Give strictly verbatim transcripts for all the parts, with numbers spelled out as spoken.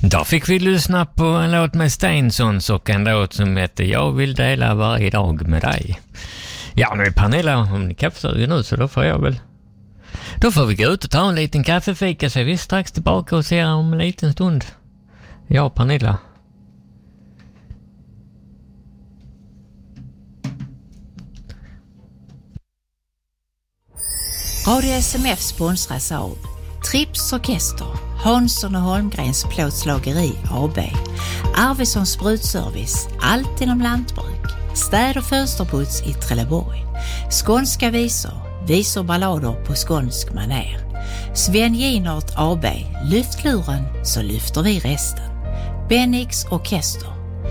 Då fick vi lyssna på en låt med Stensons och en låt som heter Jag vill dela varje dag med dig. Ja, nu är Pernilla om ni kaffesuger nu, så då får jag väl... Då får vi gå ut och ta en liten kaffefika, så är vi strax tillbaka och ser om en liten stund. Ja, Pernilla. Radio S M F sponsras av Trips Orkester, Hansson och Holmgrens plåtslageri A B, Arvidsson Sprutservice, allt inom lantbruk, städ- och fönsterputs i Trelleborg, skånska visor, visor ballader på skånsk maner, Sven Ginart A B, lyft luren så lyfter vi resten, Bennix Orkester,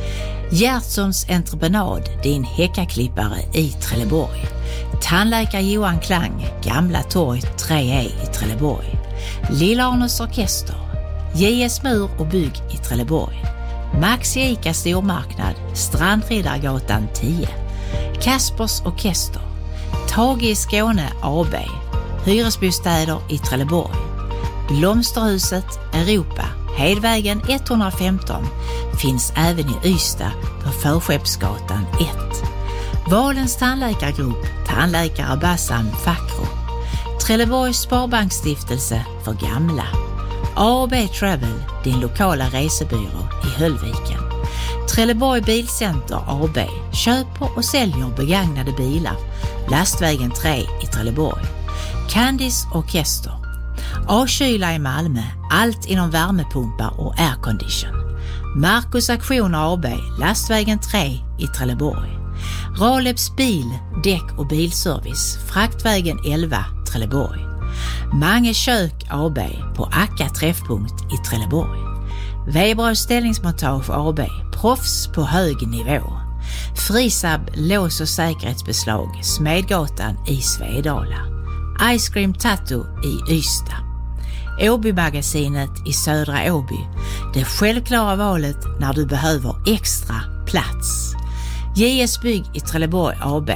Gertsons entreprenad, din häckaklippare i Trelleborg, tandläkare Johan Klang, Gamla torg tre E i Trelleborg, Lilla Arnes Orkester, J S Mur och bygg i Trelleborg, Max Ica stormarknad, Strandriddargatan tio, Kaspers Orkester, Tage i Skåne A B, hyresbostäder i Trelleborg, Blomsterhuset Europa, Hedvägen etthundrafemton, finns även i Ystad på Förskeppsgatan ett. Valens tandläkargrupp, tandläkare Bassam Fakro, Trelleborgs Sparbanksstiftelse för gamla, A B Travel, din lokala resebyrå i Höllviken, Trelleborg Bilcenter A B, köper och säljer begagnade bilar, Lastvägen tre i Trelleborg, Candice Orkester, A-kyla i Malmö, allt inom värmepumpar och aircondition, Marcus Aktioner A B, Lastvägen tre i Trelleborg, Raleps bil, däck och bilservice, Fraktvägen elva, Trelleborg, Mange kök A B på Akka träffpunkt i Trelleborg, Weberös ställningsmontage A B, proffs på hög nivå, Frisab lås- och säkerhetsbeslag, Smedgatan i Svedala, Ice Cream Tattoo i Ystad, Åby-magasinet i Södra Åby, det självklara valet när du behöver extra plats, J S Bygg i Trelleborg A B.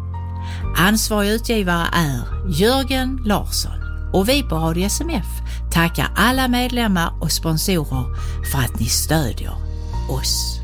Ansvarig utgivare är Jörgen Larsson, och vi på Radio S M F tackar alla medlemmar och sponsorer för att ni stödjer oss.